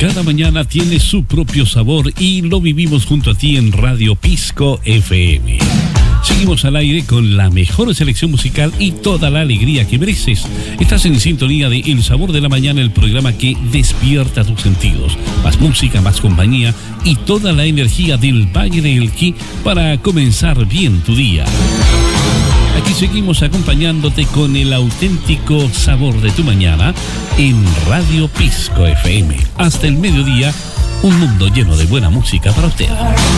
Cada mañana tiene su propio sabor y lo vivimos junto a ti en Radio Pisco FM. Seguimos al aire con la mejor selección musical y toda la alegría que mereces. Estás en sintonía de El Sabor de la Mañana, el programa que despierta tus sentidos. Más música, más compañía y toda la energía del Valle de Elqui para comenzar bien tu día. Aquí seguimos acompañándote con el auténtico sabor de tu mañana en Radio Pisco FM. Hasta el mediodía, un mundo lleno de buena música para usted.